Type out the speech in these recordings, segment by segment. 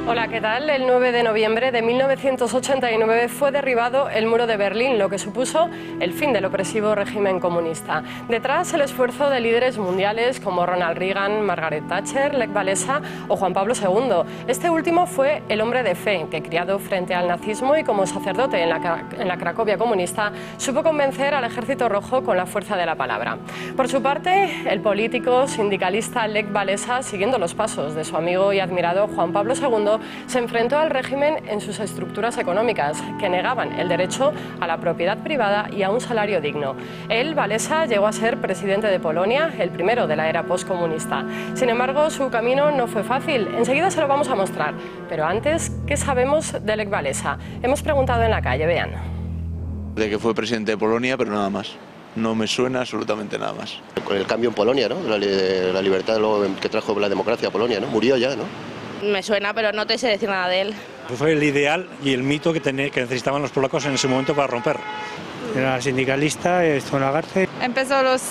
Hola, ¿qué tal? El 9 de noviembre de 1989 fue derribado el muro de Berlín, lo que supuso el fin del opresivo régimen comunista. Detrás, el esfuerzo de líderes mundiales como Ronald Reagan, Margaret Thatcher, Lech Walesa o Juan Pablo II. Este último fue el hombre de fe que, criado frente al nazismo y como sacerdote en la Cracovia comunista, supo convencer al Ejército Rojo con la fuerza de la palabra. Por su parte, el político sindicalista Lech Walesa, siguiendo los pasos de su amigo y admirado Juan Pablo II, se enfrentó al régimen en sus estructuras económicas, que negaban el derecho a la propiedad privada y a un salario digno. Él, Walesa, llegó a ser presidente de Polonia, el primero de la era postcomunista. Sin embargo, su camino no fue fácil. Enseguida se lo vamos a mostrar. Pero antes, ¿qué sabemos de Lech Walesa? Hemos preguntado en la calle, vean. De que fue presidente de Polonia, pero nada más. No me suena absolutamente nada más. Con el cambio en Polonia, ¿no? La libertad que trajo la democracia a Polonia, ¿no? Murió ya, ¿no? Me suena, pero no te sé decir nada de él. Fue el ideal y el mito que necesitaban los polacos en ese momento para romper. Era sindicalista, estuvo en la cárcel. Empezó los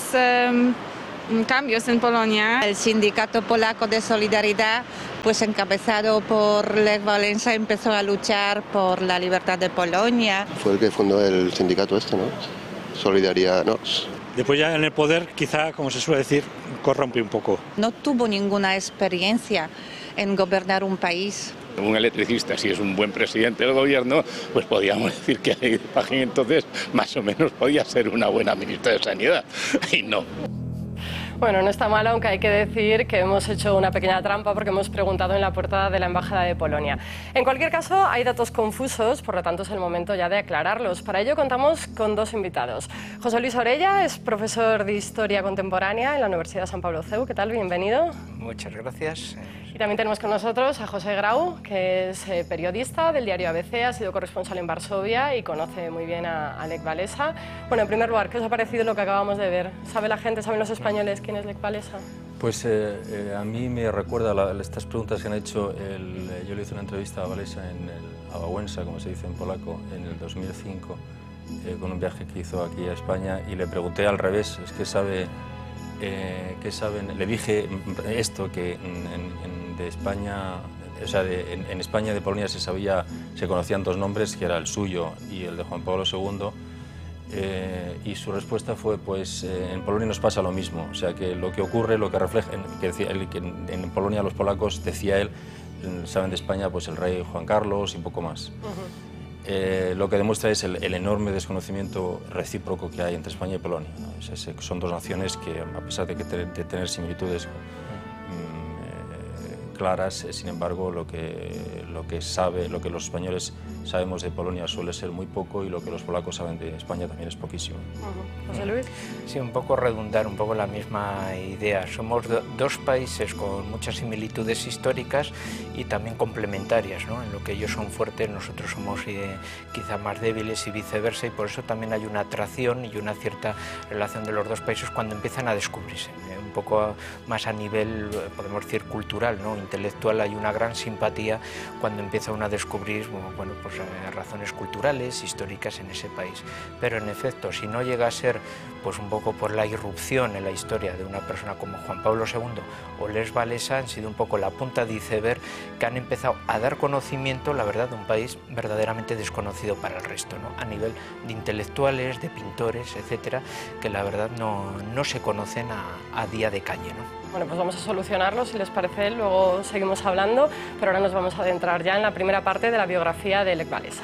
cambios en Polonia. El sindicato polaco de Solidaridad, pues encabezado por Lech Walesa, empezó a luchar por la libertad de Polonia. Fue el que fundó el sindicato ¿no? Solidaridad, ¿no? Después ya en el poder, quizá, como se suele decir, corrompe un poco. No tuvo ninguna experiencia en gobernar un país. Un electricista, si es un buen presidente del gobierno, pues podríamos decir que entonces más o menos podía ser una buena ministra de Sanidad, y no. Bueno, no está mal, aunque hay que decir que hemos hecho una pequeña trampa porque hemos preguntado en la portada de la Embajada de Polonia. En cualquier caso, hay datos confusos, por lo tanto es el momento ya de aclararlos. Para ello contamos con dos invitados. José Luis Orella es profesor de Historia Contemporánea en la Universidad San Pablo CEU. ¿Qué tal? Bienvenido. Muchas gracias. Y también tenemos con nosotros a José Grau, que es periodista del diario ABC, ha sido corresponsal en Varsovia y conoce muy bien a Lech Walesa. Bueno, en primer lugar, ¿qué os ha parecido lo que acabamos de ver? ¿Sabe la gente, saben los españoles quién es Lech Walesa? Pues a mí me recuerda estas preguntas que han hecho. Yo le hice una entrevista a Walesa a Wałęsa, como se dice en polaco, en el 2005, con un viaje que hizo aquí a España, y le pregunté al revés, es que ¿qué saben? Le dije esto, que de España, o sea, en España de Polonia se conocían dos nombres, que era el suyo y el de Juan Pablo II, y su respuesta fue, pues en Polonia nos pasa lo mismo, o sea, que lo que ocurre, lo que refleja, que en Polonia los polacos, decía él, saben de España pues el rey Juan Carlos y poco más. Lo que demuestra es el enorme desconocimiento recíproco que hay entre España y Polonia, ¿no? O sea, son dos naciones que, a pesar de tener similitudes claras, sin embargo, lo que los españoles sabemos de Polonia suele ser muy poco, y lo que los polacos saben de España también es poquísimo. José Luis. Sí, un poco redundar, un poco la misma idea. Somos dos países con muchas similitudes históricas y también complementarias, ¿no? En lo que ellos son fuertes, nosotros somos quizá más débiles y viceversa, y por eso también hay una atracción y una cierta relación de los dos países cuando empiezan a descubrirse. Un poco más a nivel, podemos decir, cultural, ¿no? Intelectual, hay una gran simpatía cuando empieza uno a descubrir, bueno, pues razones culturales, históricas en ese país. Pero en efecto, si no llega a ser pues un poco por la irrupción en la historia de una persona como Juan Pablo II o Lech Walesa, han sido un poco la punta de iceberg que han empezado a dar conocimiento, la verdad, de un país verdaderamente desconocido para el resto, ¿no? A nivel de intelectuales, de pintores, etcétera, que la verdad no se conocen a día de calle, ¿no? Bueno, pues vamos a solucionarlo, si les parece, luego seguimos hablando, pero ahora nos vamos a adentrar ya en la primera parte de la biografía de Lech Walesa.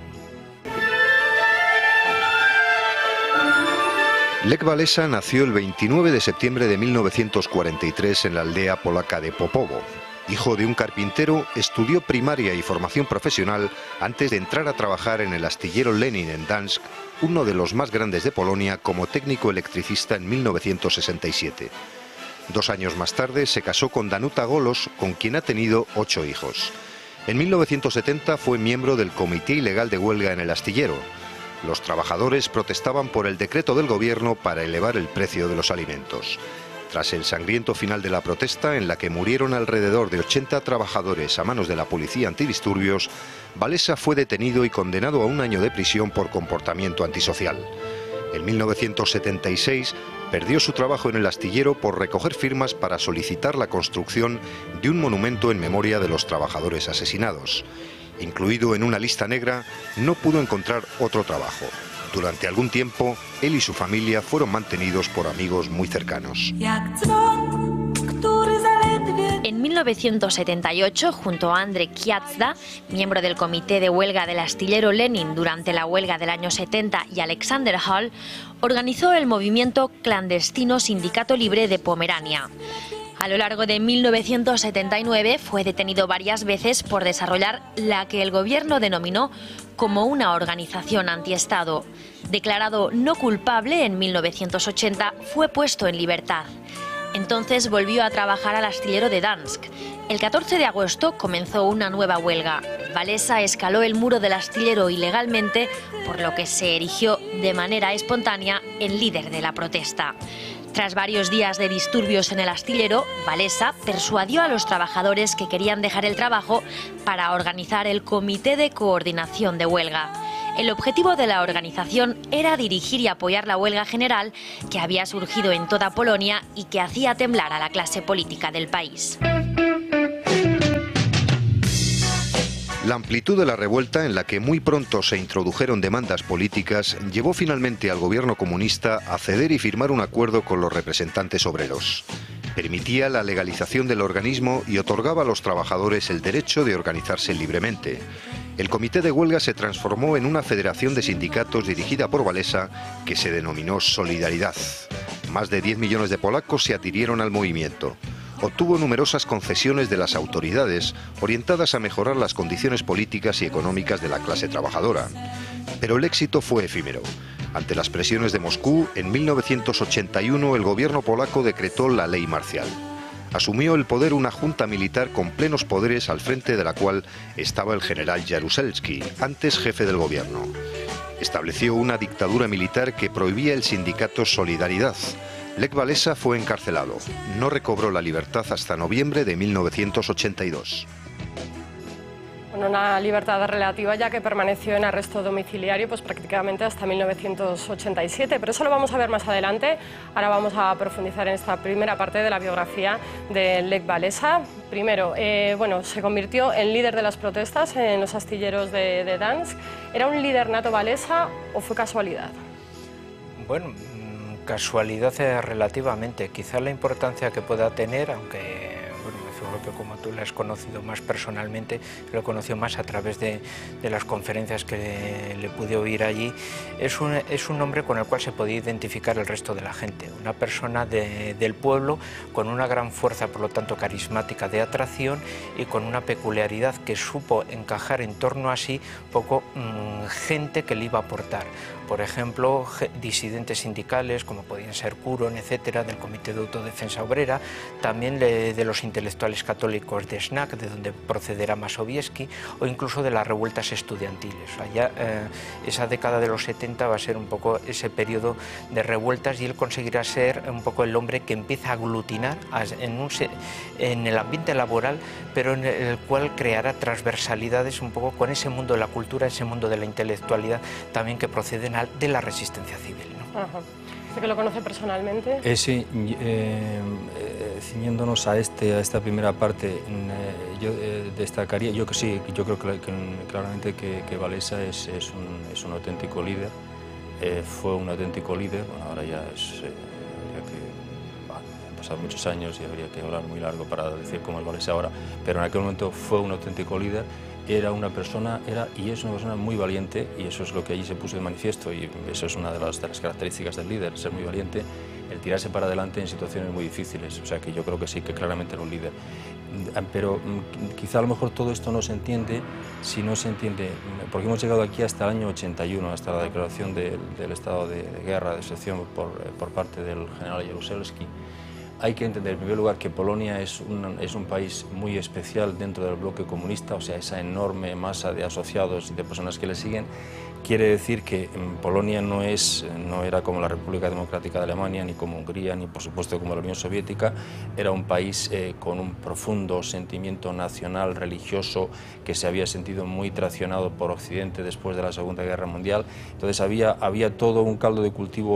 Lech Walesa nació el 29 de septiembre de 1943 en la aldea polaca de Popowo. Hijo de un carpintero, estudió primaria y formación profesional antes de entrar a trabajar en el astillero Lenin en Gdansk, uno de los más grandes de Polonia, como técnico electricista en 1967. 2 años más tarde se casó con Danuta Golos, con quien ha tenido 8 hijos. En 1970 fue miembro del Comité Ilegal de Huelga en el astillero. Los trabajadores protestaban por el decreto del gobierno para elevar el precio de los alimentos. Tras el sangriento final de la protesta, en la que murieron alrededor de 80 trabajadores a manos de la policía antidisturbios, Walesa fue detenido y condenado a 1 año de prisión por comportamiento antisocial. En 1976 perdió su trabajo en el astillero por recoger firmas para solicitar la construcción de un monumento en memoria de los trabajadores asesinados. Incluido en una lista negra, no pudo encontrar otro trabajo. Durante algún tiempo, él y su familia fueron mantenidos por amigos muy cercanos. En 1978, junto a Andrei Kiatsa, miembro del comité de huelga del astillero Lenin durante la huelga del año 70, y Alexander Hall, organizó el movimiento clandestino Sindicato Libre de Pomerania. A lo largo de 1979 fue detenido varias veces por desarrollar la que el gobierno denominó como una organización antiestado. Declarado no culpable en 1980, fue puesto en libertad. Entonces volvió a trabajar al astillero de Dansk. El 14 de agosto comenzó una nueva huelga. Walesa escaló el muro del astillero ilegalmente, por lo que se erigió de manera espontánea en líder de la protesta. Tras varios días de disturbios en el astillero, Walesa persuadió a los trabajadores que querían dejar el trabajo para organizar el Comité de Coordinación de Huelga. El objetivo de la organización era dirigir y apoyar la huelga general que había surgido en toda Polonia y que hacía temblar a la clase política del país. La amplitud de la revuelta, en la que muy pronto se introdujeron demandas políticas, llevó finalmente al gobierno comunista a ceder y firmar un acuerdo con los representantes obreros. Permitía la legalización del organismo y otorgaba a los trabajadores el derecho de organizarse libremente. El comité de huelga se transformó en una federación de sindicatos dirigida por Walesa que se denominó Solidaridad. Más de 10 millones de polacos se adhirieron al movimiento. Obtuvo numerosas concesiones de las autoridades orientadas a mejorar las condiciones políticas y económicas de la clase trabajadora. Pero el éxito fue efímero. Ante las presiones de Moscú, en 1981 el gobierno polaco decretó la ley marcial. Asumió el poder una junta militar con plenos poderes al frente de la cual estaba el general Jaruzelski, antes jefe del gobierno. Estableció una dictadura militar que prohibía el sindicato Solidaridad. Lech Walesa fue encarcelado. No recobró la libertad hasta noviembre de 1982. Una libertad relativa, ya que permaneció en arresto domiciliario pues prácticamente hasta 1987, pero eso lo vamos a ver más adelante. Ahora vamos a profundizar en esta primera parte de la biografía de Lech Walesa. Primero, se convirtió en líder de las protestas en los astilleros de Dansk. ¿Era un líder nato Walesa o fue casualidad? Bueno, casualidad relativamente. Quizá la importancia que pueda tener, aunque seguro que como tú lo has conocido más personalmente, lo he conocido más a través de las conferencias que le pude oír allí, es un hombre con el cual se podía identificar el resto de la gente, una persona del pueblo con una gran fuerza, por lo tanto carismática, de atracción y con una peculiaridad que supo encajar en torno a sí poco gente que le iba a aportar. Por ejemplo, disidentes sindicales como podían ser Kuron, etcétera, del Comité de Autodefensa Obrera, también de los intelectuales católicos de Snak, de donde procederá Mazowiecki, o incluso de las revueltas estudiantiles. Allá, esa década de los 70 va a ser un poco ese periodo de revueltas y él conseguirá ser un poco el hombre que empieza a aglutinar en el ambiente laboral, pero en el cual creará transversalidades un poco con ese mundo de la cultura, ese mundo de la intelectualidad también que proceden de la resistencia civil, ¿no? Ajá. ¿Usted que lo conoce personalmente? Sí, ciñéndonos a esta primera parte, yo destacaría, yo creo claramente que Walesa es un auténtico líder, fue un auténtico líder. Bueno, ahora ya han pasado muchos años y habría que hablar muy largo para decir cómo es Walesa ahora, pero en aquel momento fue un auténtico líder. Era una persona muy valiente, y eso es lo que allí se puso de manifiesto, y eso es una de las características del líder, ser muy valiente, el tirarse para adelante en situaciones muy difíciles. O sea que yo creo que sí, que claramente era un líder. Pero quizá a lo mejor todo esto no se entiende si no se entiende, porque hemos llegado aquí hasta el año 81, hasta la declaración del estado de guerra, de excepción por parte del general Jaruzelski. Hay que entender, en primer lugar, que Polonia es un país muy especial dentro del bloque comunista, o sea, esa enorme masa de asociados y de personas que le siguen. Quiere decir que Polonia no era como la República Democrática de Alemania, ni como Hungría, ni por supuesto como la Unión Soviética. Era un país con un profundo sentimiento nacional, religioso, que se había sentido muy traicionado por Occidente después de la Segunda Guerra Mundial. Entonces había todo un caldo de cultivo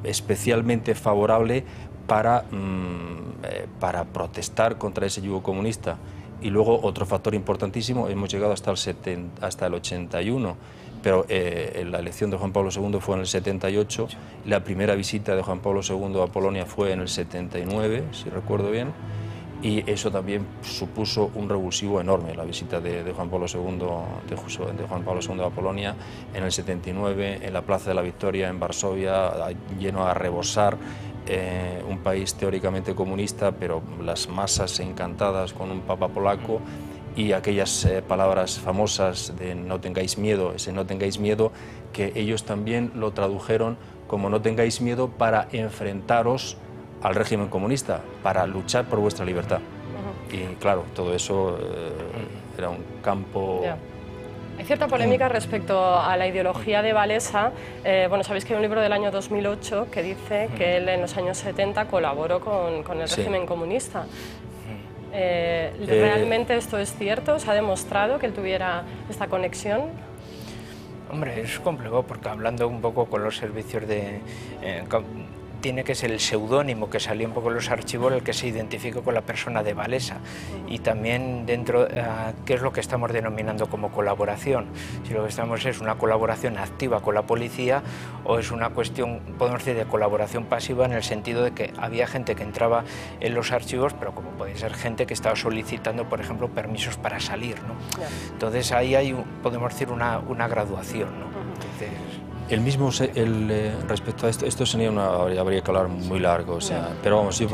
especialmente favorable para protestar contra ese yugo comunista. Y luego otro factor importantísimo, hemos llegado hasta el 81, pero la elección de Juan Pablo II fue en el 78, la primera visita de Juan Pablo II a Polonia fue en el 79, si recuerdo bien, y eso también supuso un revulsivo enorme, la visita de Juan Pablo II, de Juan Pablo II a Polonia en el 79, en la Plaza de la Victoria en Varsovia, lleno a rebosar. Un país teóricamente comunista, pero las masas encantadas con un papa polaco y aquellas palabras famosas de no tengáis miedo, ese no tengáis miedo, que ellos también lo tradujeron como no tengáis miedo para enfrentaros al régimen comunista, para luchar por vuestra libertad. Y claro, todo eso era un campo... Hay cierta polémica respecto a la ideología de Walesa. Bueno, sabéis que hay un libro del año 2008 que dice que él en los años 70 colaboró con el régimen comunista. ¿Realmente esto es cierto? ¿Se ha demostrado que él tuviera esta conexión? Hombre, es complejo porque hablando un poco con los servicios de... tiene que ser el seudónimo que salió un poco en los archivos el que se identifique con la persona de Walesa. Y también dentro, ¿qué es lo que estamos denominando como colaboración? Si lo que estamos es una colaboración activa con la policía o es una cuestión, podemos decir, de colaboración pasiva en el sentido de que había gente que entraba en los archivos, pero como puede ser gente que estaba solicitando, por ejemplo, permisos para salir, ¿no? Entonces ahí hay, podemos decir, una graduación, ¿no? Entonces, El mismo, respecto a esto sería habría que hablar muy largo, o sea, pero vamos, sí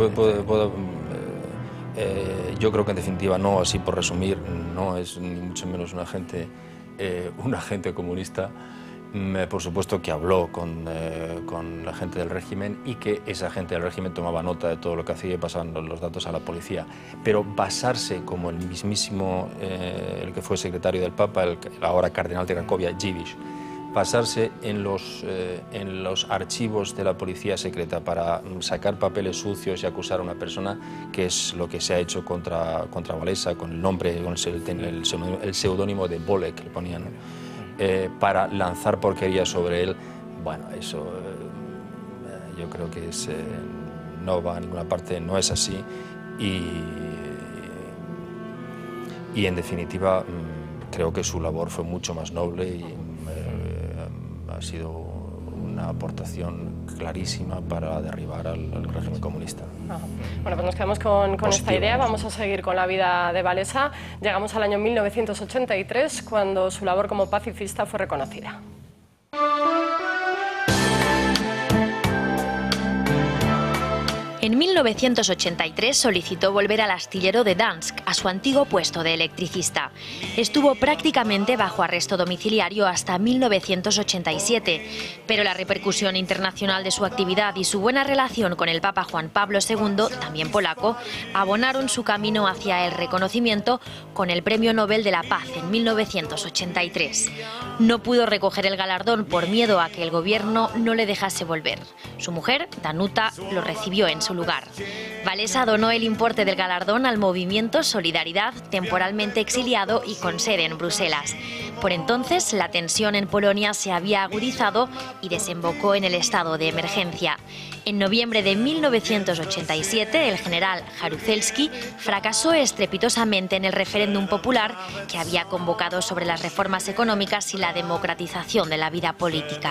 yo creo que en definitiva no, así por resumir, no es ni mucho menos un agente comunista. Por supuesto que habló con la gente del régimen y que esa gente del régimen tomaba nota de todo lo que hacía y pasaban los datos a la policía. Pero basarse como el mismísimo, el que fue secretario del Papa, el ahora cardenal de Cracovia, Dziwisz, basarse en los archivos de la policía secreta para sacar papeles sucios y acusar a una persona, que es lo que se ha hecho contra Walesa, con el nombre, con el seudónimo de Bolek que le ponían, para lanzar porquería sobre él. Bueno, eso yo creo que no va a ninguna parte, no es así, y en definitiva creo que su labor fue mucho más noble y ha sido una aportación clarísima para derribar al régimen comunista. Bueno, pues nos quedamos con esta idea, vamos a seguir con la vida de Walesa. Llegamos al año 1983, cuando su labor como pacifista fue reconocida. En 1983 solicitó volver al astillero de Dansk, a su antiguo puesto de electricista. Estuvo prácticamente bajo arresto domiciliario hasta 1987, pero la repercusión internacional de su actividad y su buena relación con el Papa Juan Pablo II, también polaco, abonaron su camino hacia el reconocimiento con el Premio Nobel de la Paz en 1983. No pudo recoger el galardón por miedo a que el gobierno no le dejase volver. Su mujer, Danuta, lo recibió en su lugar. Walesa donó el importe del galardón al movimiento Solidaridad, temporalmente exiliado y con sede en Bruselas. Por entonces, la tensión en Polonia se había agudizado y desembocó en el estado de emergencia. En noviembre de 1987, el general Jaruzelski fracasó estrepitosamente en el referéndum popular que había convocado sobre las reformas económicas y la democratización de la vida política.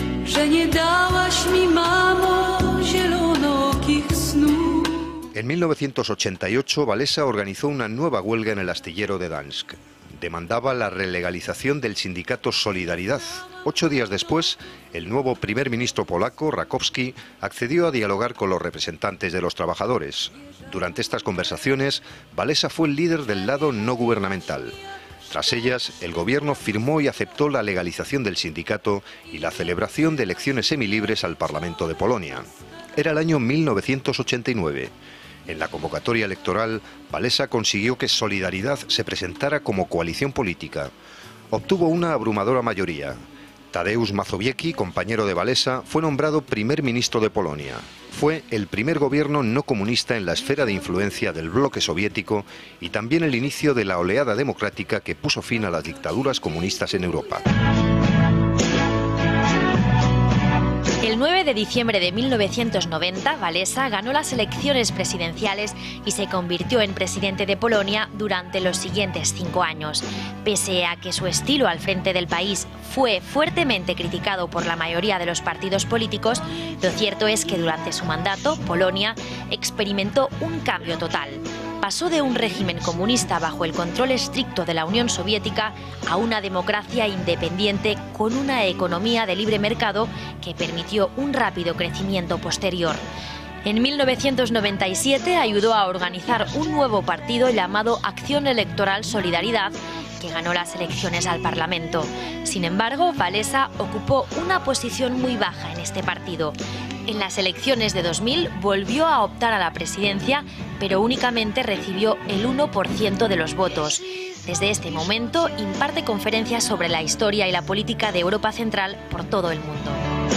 En 1988, Walesa organizó una nueva huelga en el astillero de Dansk. Demandaba la relegalización del sindicato Solidaridad. 8 días después, el nuevo primer ministro polaco, Rakowski, accedió a dialogar con los representantes de los trabajadores. Durante estas conversaciones, Walesa fue el líder del lado no gubernamental. Tras ellas, el gobierno firmó y aceptó la legalización del sindicato y la celebración de elecciones semilibres al Parlamento de Polonia. Era el año 1989. En la convocatoria electoral, Walesa consiguió que Solidaridad se presentara como coalición política. Obtuvo una abrumadora mayoría. Tadeusz Mazowiecki, compañero de Walesa, fue nombrado primer ministro de Polonia. Fue el primer gobierno no comunista en la esfera de influencia del bloque soviético y también el inicio de la oleada democrática que puso fin a las dictaduras comunistas en Europa. El 9 de diciembre de 1990, Walesa ganó las elecciones presidenciales y se convirtió en presidente de Polonia durante los siguientes 5 años. Pese a que su estilo al frente del país fue fuertemente criticado por la mayoría de los partidos políticos, lo cierto es que durante su mandato, Polonia experimentó un cambio total. Pasó de un régimen comunista bajo el control estricto de la Unión Soviética a una democracia independiente con una economía de libre mercado que permitió un rápido crecimiento posterior. En 1997 ayudó a organizar un nuevo partido llamado Acción Electoral Solidaridad, que ganó las elecciones al Parlamento. Sin embargo, Walesa ocupó una posición muy baja en este partido. En las elecciones de 2000 volvió a optar a la presidencia, pero únicamente recibió el 1% de los votos. Desde este momento imparte conferencias sobre la historia y la política de Europa Central por todo el mundo.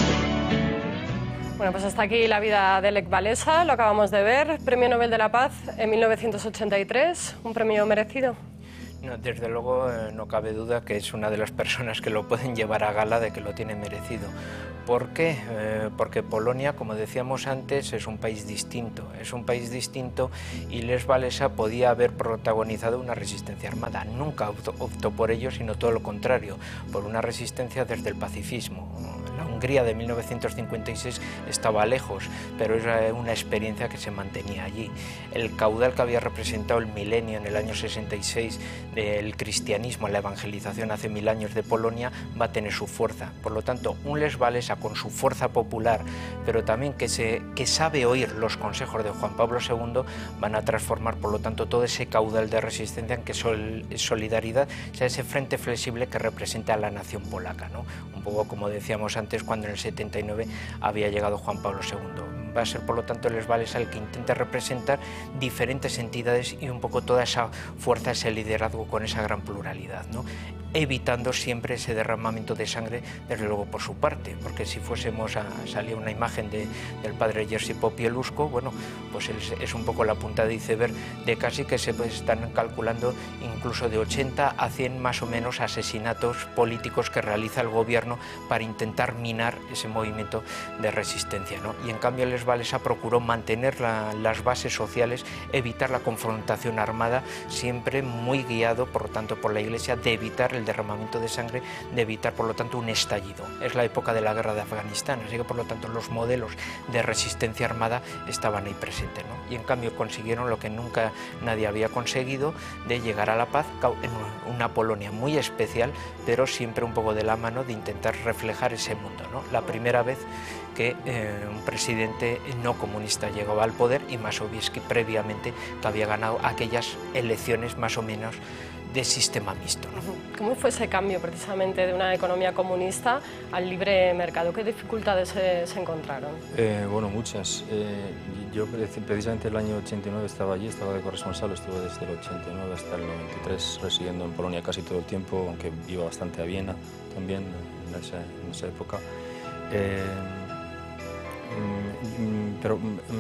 Bueno, pues hasta aquí la vida de Lech Walesa, lo acabamos de ver, Premio Nobel de la Paz en 1983, un premio merecido. No, desde luego no cabe duda que es una de las personas que lo pueden llevar a gala de que lo tiene merecido. ¿Por qué? Porque Polonia, como decíamos antes, es un país distinto. Es un país distinto y Lech Walesa podía haber protagonizado una resistencia armada. Nunca optó por ello, sino todo lo contrario, por una resistencia desde el pacifismo. La Hungría de 1956 estaba lejos, pero era una experiencia que se mantenía allí. El caudal que había representado el milenio en el año 66 del cristianismo, la evangelización hace 1000 años de Polonia, va a tener su fuerza. Por lo tanto, un Lech Walesa con su fuerza popular, pero también que sabe oír los consejos de Juan Pablo II, van a transformar, por lo tanto, todo ese caudal de resistencia en que solidaridad sea ese frente flexible que representa a la nación polaca, ¿no? Un poco como decíamos antes, cuando en el 79 había llegado Juan Pablo II. Va a ser, por lo tanto, Lech Walesa el que intente representar diferentes entidades y un poco toda esa fuerza, ese liderazgo con esa gran pluralidad, ¿no? Evitando siempre ese derramamiento de sangre, desde luego por su parte, porque si fuésemos salía una imagen del padre Jerzy Popieluszko, bueno, pues es un poco la punta de iceberg de casi que se están calculando incluso de 80 a 100 más o menos asesinatos políticos que realiza el gobierno para intentar minar ese movimiento de resistencia, ¿no? Y en cambio Lech Walesa procuró mantener las bases sociales, evitar la confrontación armada, siempre muy guiado, por lo tanto, por la Iglesia, de evitar el derramamiento de sangre, de evitar, por lo tanto, un estallido. Es la época de la guerra de Afganistán, así que, por lo tanto, los modelos de resistencia armada estaban ahí presentes, ¿no? Y en cambio consiguieron lo que nunca nadie había conseguido, de llegar a la paz en una Polonia muy especial, pero siempre un poco de la mano de intentar reflejar ese mundo, ¿no? La primera vez que un presidente no comunista llegaba al poder, y Mazowiecki previamente que había ganado aquellas elecciones más o menos de sistema mixto, ¿no? ¿Cómo fue ese cambio precisamente de una economía comunista al libre mercado? ¿Qué dificultades se encontraron? Bueno, muchas. Yo precisamente el año 89 estaba allí, estaba de corresponsal, estuve desde el 89 hasta el 93 residiendo en Polonia casi todo el tiempo, aunque iba bastante a Viena también en esa época. Pero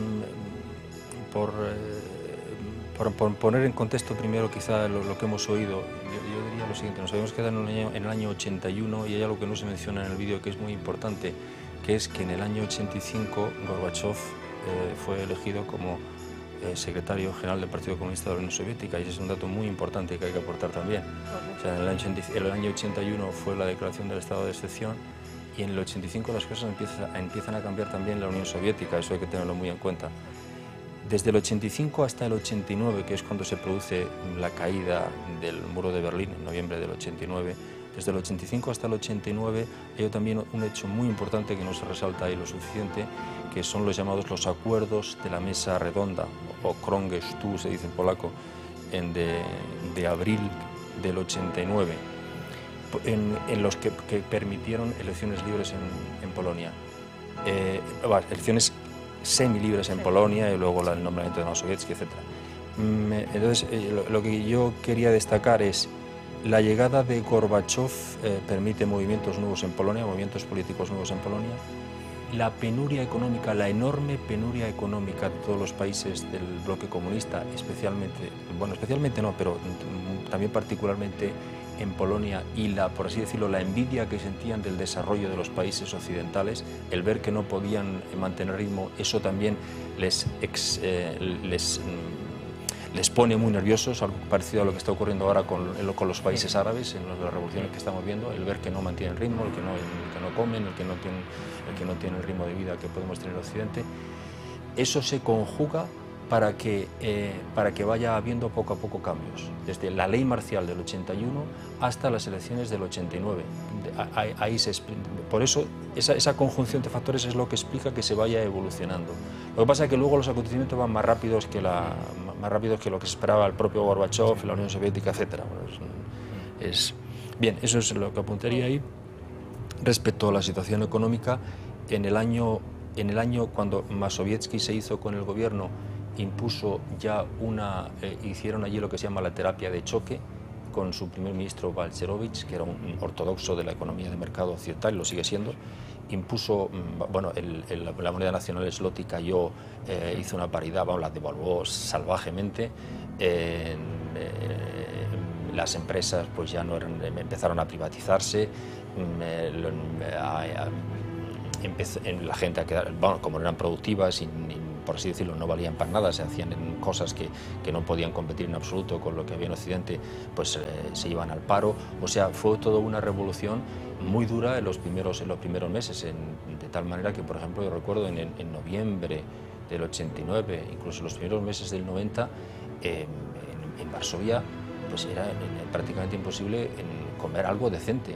por poner en contexto primero quizá lo que hemos oído, yo diría lo siguiente: nos habíamos quedado en el año 81 y hay algo que no se menciona en el vídeo que es muy importante, que es que en el año 85 Gorbachev fue elegido como secretario general del Partido Comunista de la Unión Soviética, y ese es un dato muy importante que hay que aportar también. O sea, en el año 81 fue la declaración del estado de excepción, y en el 85 las cosas empiezan a cambiar también en la Unión Soviética, eso hay que tenerlo muy en cuenta. Desde el 85 hasta el 89, que es cuando se produce la caída del muro de Berlín, en noviembre del 89, desde el 85 hasta el 89 hay también un hecho muy importante que no se resalta ahí lo suficiente, que son los llamados los acuerdos de la mesa redonda, o Krąg Stół se dice en polaco, de abril del 89, en los que permitieron elecciones libres en Polonia. Elecciones semilibres en Polonia, y luego el nombramiento de Mazowiecki, etc. Entonces, lo que yo quería destacar es la llegada de Gorbachev permite movimientos nuevos en Polonia, movimientos políticos nuevos en Polonia. La penuria económica, la enorme penuria económica de todos los países del bloque comunista, especialmente no, pero también particularmente en Polonia y por así decirlo, la envidia que sentían del desarrollo de los países occidentales, el ver que no podían mantener ritmo, eso también les pone muy nerviosos, algo parecido a lo que está ocurriendo ahora con los países árabes, en las revoluciones que estamos viendo, el ver que no mantienen ritmo, el que no comen, el que no tiene el ritmo de vida que podemos tener en Occidente. Eso se conjuga para que vaya habiendo poco a poco cambios, desde la ley marcial del 81 hasta las elecciones del 89. Por eso esa conjunción de factores es lo que explica que se vaya evolucionando. Lo que pasa es que luego los acontecimientos van más rápidos que lo que se esperaba el propio Gorbachev, la Unión Soviética, etc. Bien, eso es lo que apuntaría ahí. Respecto a la situación económica, en el año cuando Mazowiecki se hizo con el gobierno, impuso ya hicieron allí lo que se llama la terapia de choque con su primer ministro Balcerowicz, que era un ortodoxo de la economía de mercado occidental, lo sigue siendo. Impuso, bueno, la moneda nacional el zloty cayó, hizo una paridad, la devaluó salvajemente. Las empresas pues ya empezaron a privatizarse, la gente a quedar, bueno, como no eran productivas y por así decirlo no valían para nada, se hacían en cosas que no podían competir en absoluto con lo que había en Occidente, pues se iban al paro. O sea, fue toda una revolución muy dura en los primeros meses, de tal manera que, por ejemplo, yo recuerdo en noviembre del 89, incluso en los primeros meses del 90, en Varsovia pues era prácticamente imposible comer algo decente.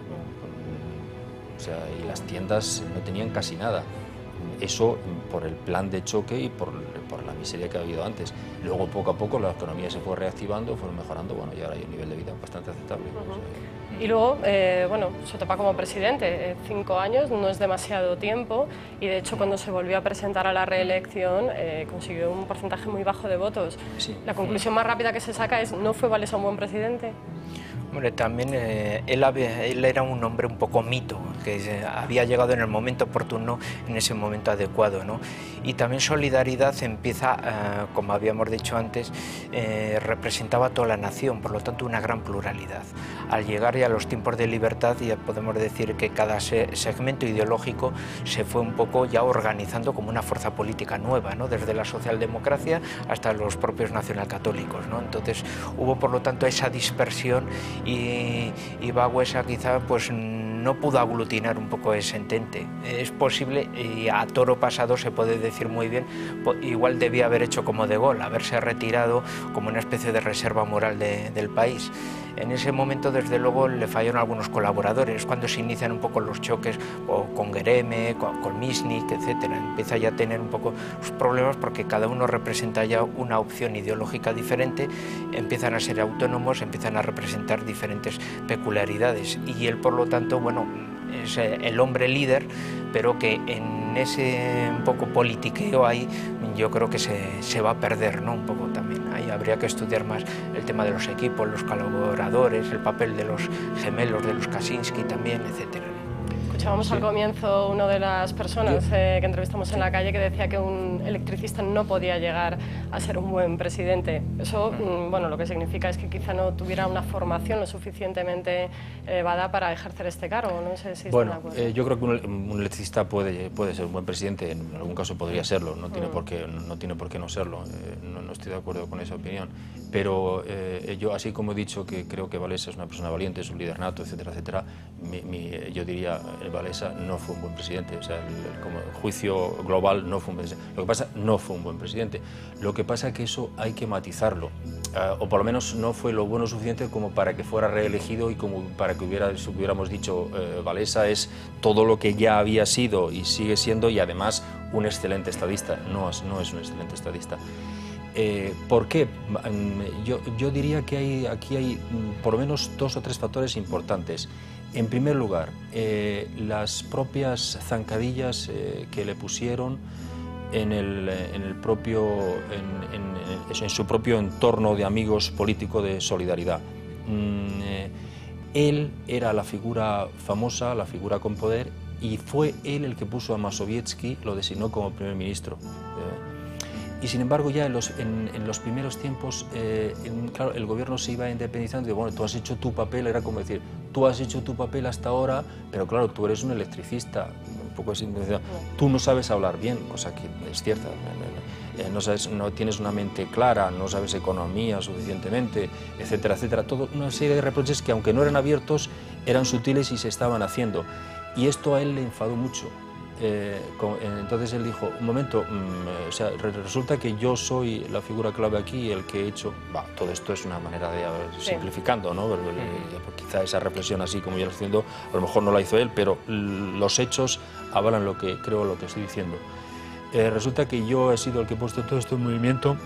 O sea, y las tiendas no tenían casi nada. Eso por el plan de choque y por la miseria que ha habido antes. Luego, poco a poco, la economía se fue reactivando, fue mejorando, bueno, y ahora hay un nivel de vida bastante aceptable. Y luego, bueno, se topa como presidente, 5 años no es demasiado tiempo, y de hecho cuando se volvió a presentar a la reelección consiguió un porcentaje muy bajo de votos. Sí. La conclusión más rápida que se saca es, ¿no fue Wałęsa un buen presidente? Hombre, también él era un hombre un poco mito, que había llegado en el momento oportuno, en ese momento adecuado, ¿no? Y también Solidaridad empieza, como habíamos dicho antes, representaba a toda la nación, por lo tanto una gran pluralidad. Al llegar ya a los tiempos de libertad, ya podemos decir que cada segmento ideológico se fue un poco ya organizando como una fuerza política nueva, ¿no? Desde la socialdemocracia hasta los propios nacionalcatólicos, ¿no? Entonces hubo por lo tanto esa dispersión y Wałęsa quizá pues no pudo aglutinar un poco ese entente. Es posible, y a toro pasado se puede decir muy bien, igual debía haber hecho como De Gaulle, haberse retirado como una especie de reserva moral del país. En ese momento, desde luego, le fallaron algunos colaboradores, cuando se inician un poco los choques con Gereme, con Misnik, etc. Empieza ya a tener un poco sus problemas porque cada uno representa ya una opción ideológica diferente, empiezan a ser autónomos, empiezan a representar diferentes peculiaridades y él, por lo tanto, bueno, es el hombre líder, pero que en ese un poco politiqueo ahí yo creo que se va a perder, ¿no? Un poco también. Ahí habría que estudiar más el tema de los equipos, los colaboradores, el papel de los gemelos, de los Kaczynski también, etcétera. Escuchábamos al comienzo una de las personas que entrevistamos en la calle que decía que un electricista no podía llegar a ser un buen presidente. Eso, bueno, lo que significa es que quizá no tuviera una formación lo suficientemente elevada para ejercer este cargo. No sé si están de acuerdo. Yo creo que un electricista puede ser un buen presidente, en algún caso podría serlo, no tiene por qué no serlo. No estoy de acuerdo con esa opinión. Pero yo, así como he dicho que creo que Wałęsa es una persona valiente, es un líder nato, etcétera, etcétera, yo diría Wałęsa no fue un buen presidente, o sea, como el juicio global no fue un buen presidente. Lo que pasa, no fue un buen presidente. Lo que pasa es que eso hay que matizarlo, o por lo menos no fue lo bueno suficiente como para que fuera reelegido y como para que hubiéramos dicho Wałęsa es todo lo que ya había sido y sigue siendo y además un excelente estadista. No es un excelente estadista. ¿Por qué? Yo diría que aquí hay por lo menos 2 o 3 factores importantes. En primer lugar, las propias zancadillas que le pusieron en su propio entorno de amigos políticos de Solidaridad. Él era la figura famosa, la figura con poder, y fue él el que puso a Mazowiecki, lo designó como primer ministro. Y sin embargo ya en los primeros tiempos, claro, el gobierno se iba independizando y bueno, tú has hecho tu papel, era como decir, tú has hecho tu papel hasta ahora, pero claro, tú eres un electricista, un poco así, tú no sabes hablar bien, cosa que es cierta, no tienes una mente clara, no sabes economía suficientemente, etcétera, etcétera, toda una serie de reproches que aunque no eran abiertos, eran sutiles y se estaban haciendo. Y esto a él le enfadó mucho. Entonces él dijo, un momento, o sea, resulta que yo soy la figura clave aquí, el que he hecho... todo esto es una manera de simplificando, ¿no? Quizá esa reflexión así como yo lo estoy diciendo, a lo mejor no la hizo él, pero los hechos avalan lo que estoy diciendo. Resulta que yo he sido el que he puesto todo esto en movimiento,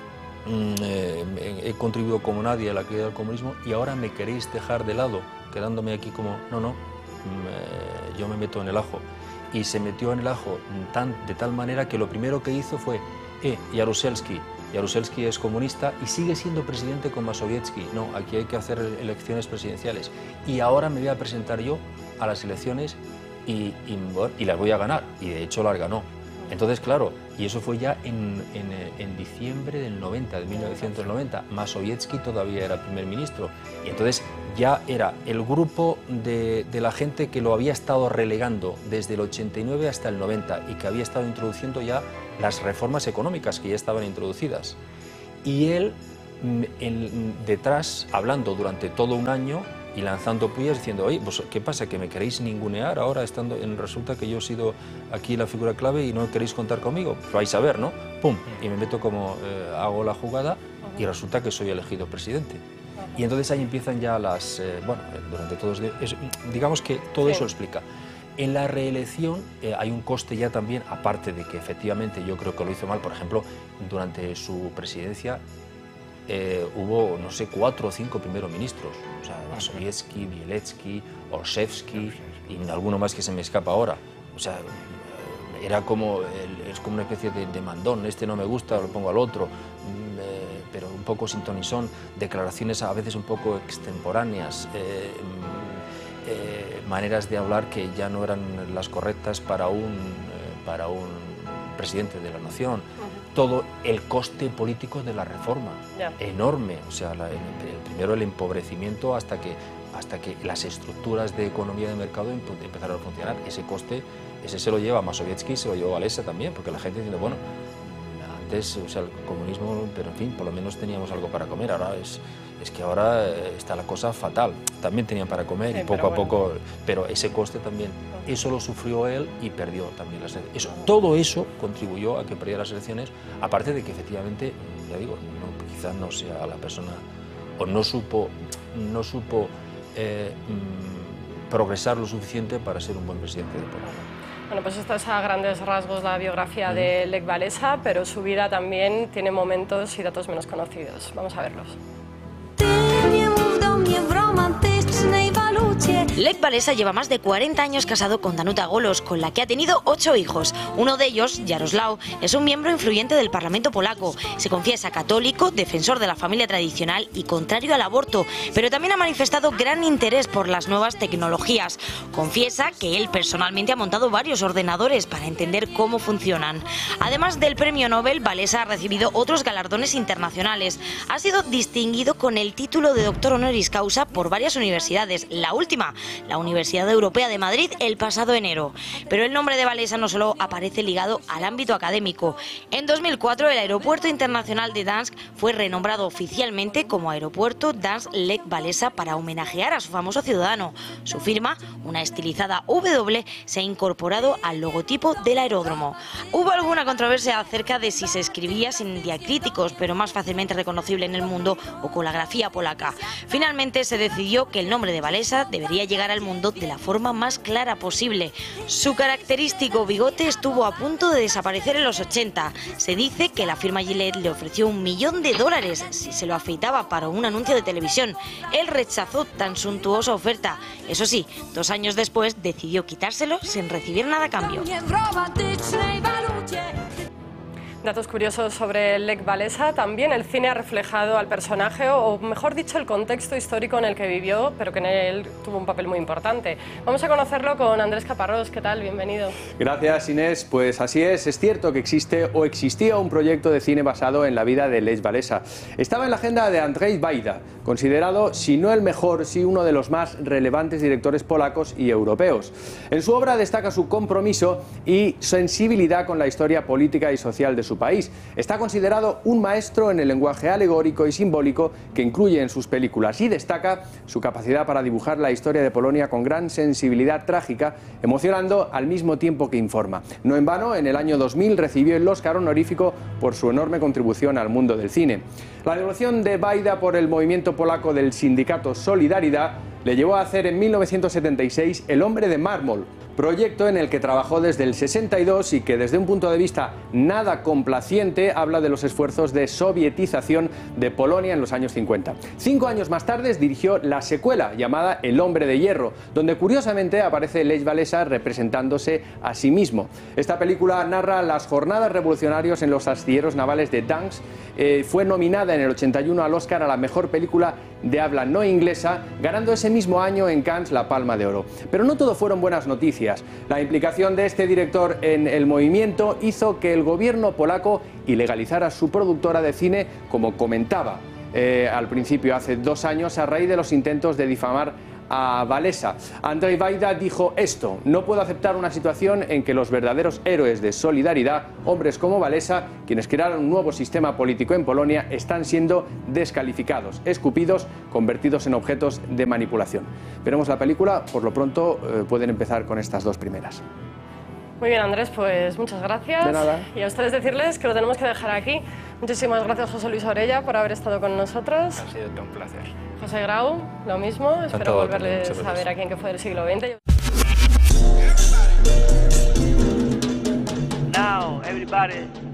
he contribuido como nadie a la caída del comunismo y ahora me queréis dejar de lado, quedándome aquí como, no, yo me meto en el ajo. Y se metió en el ajo de tal manera que lo primero que hizo fue, Jaruzelski es comunista y sigue siendo presidente con Mazowiecki, no, aquí hay que hacer elecciones presidenciales. Y ahora me voy a presentar yo a las elecciones y las voy a ganar, y de hecho las ganó. Entonces, claro, y eso fue ya en diciembre de 1990, Mazowiecki todavía era primer ministro, y entonces ya era el grupo de la gente que lo había estado relegando desde el 89 hasta el 90 y que había estado introduciendo ya las reformas económicas que ya estaban introducidas. Y él detrás, hablando durante todo un año y lanzando pullas diciendo, oye, pues, ¿qué pasa? ¿Que me queréis ningunear ahora? Resulta que yo he sido aquí la figura clave y no queréis contar conmigo. Vais a ver, ¿no? ¡Pum! Y me meto como hago la jugada y resulta que soy elegido presidente. Y entonces ahí empiezan ya durante todos... digamos que todo eso lo explica. En la reelección hay un coste ya también, aparte de que efectivamente yo creo que lo hizo mal, por ejemplo, durante su presidencia hubo, no sé, 4 o 5 primeros ministros, o sea, Mazowiecki, Bielecki, Olszewski y alguno más que se me escapa ahora. O sea, era como, es como una especie de mandón, este no me gusta, lo pongo al otro, pero un poco sin ton ni son, declaraciones a veces un poco extemporáneas, maneras de hablar que ya no eran las correctas para un presidente de la nación. Todo el coste político de la reforma, enorme, o sea, primero el empobrecimiento hasta que las estructuras de economía de mercado empezaron a funcionar. Ese coste, ese se lo lleva Mazowiecki, se lo llevó Walesa también, porque la gente dice, bueno, antes, o sea, el comunismo, pero en fin, por lo menos teníamos algo para comer, ahora es que ahora está la cosa fatal. También tenían para comer y poco a poco, pero ese coste también, eso lo sufrió él y perdió también las elecciones. Todo eso contribuyó a que perdiera las elecciones, aparte de que efectivamente, ya digo, quizás no sea la persona, o no supo progresar lo suficiente para ser un buen presidente de Polonia. Bueno, pues esta es a grandes rasgos la biografía de Lech Walesa, pero su vida también tiene momentos y datos menos conocidos. Vamos a verlos. Lech Walesa lleva más de 40 años casado con Danuta Golos, con la que ha tenido 8 hijos. Uno de ellos, Jaroslaw, es un miembro influyente del Parlamento polaco. Se confiesa católico, defensor de la familia tradicional y contrario al aborto, pero también ha manifestado gran interés por las nuevas tecnologías. Confiesa que él personalmente ha montado varios ordenadores para entender cómo funcionan. Además del premio Nobel, Walesa ha recibido otros galardones internacionales. Ha sido distinguido con el título de doctor honoris causa por varias universidades, la última, la Universidad Europea de Madrid, el pasado enero. Pero el nombre de Walesa no solo aparece ligado al ámbito académico. En 2004 el Aeropuerto Internacional de Gdansk fue renombrado oficialmente como Aeropuerto Gdansk-Lech Walesa para homenajear a su famoso ciudadano. Su firma, una estilizada W, se ha incorporado al logotipo del aeródromo. Hubo alguna controversia acerca de si se escribía sin diacríticos, pero más fácilmente reconocible en el mundo, o con la grafía polaca. Finalmente se decidió que el nombre de Walesa debería llegar al mundo de la forma más clara posible. Su característico bigote estuvo a punto de desaparecer en los 80. Se dice que la firma Gillette le ofreció $1 millón si se lo afeitaba para un anuncio de televisión. Él rechazó tan suntuosa oferta. Eso sí, 2 años después decidió quitárselo sin recibir nada a cambio. Datos curiosos sobre Lech Walesa. También el cine ha reflejado al personaje, o mejor dicho, el contexto histórico en el que vivió, pero que en él tuvo un papel muy importante. Vamos a conocerlo con Andrés Caparrós. ¿Qué tal? Bienvenido. Gracias, Inés. Pues así es cierto que existe o existía un proyecto de cine basado en la vida de Lech Walesa. Estaba en la agenda de Andrzej Wajda, considerado, si no el mejor, sí uno de los más relevantes directores polacos y europeos. En su obra destaca su compromiso y sensibilidad con la historia política y social de su país. Está considerado un maestro en el lenguaje alegórico y simbólico que incluye en sus películas, y destaca su capacidad para dibujar la historia de Polonia con gran sensibilidad trágica, emocionando al mismo tiempo que informa. No en vano, en el año 2000 recibió el Oscar honorífico por su enorme contribución al mundo del cine. La devoción de Wajda por el movimiento polaco del sindicato Solidaridad le llevó a hacer en 1976 El hombre de mármol, proyecto en el que trabajó desde el 62 y que desde un punto de vista nada complaciente habla de los esfuerzos de sovietización de Polonia en los años 50. 5 años más tarde dirigió la secuela llamada El hombre de hierro, donde curiosamente aparece Lech Walesa representándose a sí mismo. Esta película narra las jornadas revolucionarias en los astilleros navales de Gdansk. Fue nominada en el 81 al Oscar a la mejor película de habla no inglesa, ganando ese mismo año en Cannes la Palma de Oro. Pero no todo fueron buenas noticias. La implicación de este director en el movimiento hizo que el gobierno polaco ilegalizara su productora de cine, como comentaba al principio, hace 2 años, a raíz de los intentos de difamar a Walesa. Andrzej Wajda dijo esto: no puedo aceptar una situación en que los verdaderos héroes de Solidaridad, hombres como Walesa, quienes crearon un nuevo sistema político en Polonia, están siendo descalificados, escupidos, convertidos en objetos de manipulación. Veremos la película, por lo pronto pueden empezar con estas 2 primeras. Muy bien, Andrés, pues muchas gracias. De nada. Y a ustedes decirles que lo tenemos que dejar aquí. Muchísimas gracias, José Luis Orella, por haber estado con nosotros. Ha sido un placer. José Grau, lo mismo. Espero volverles a ver aquí en ¿Qué fue del siglo XX? Now, everybody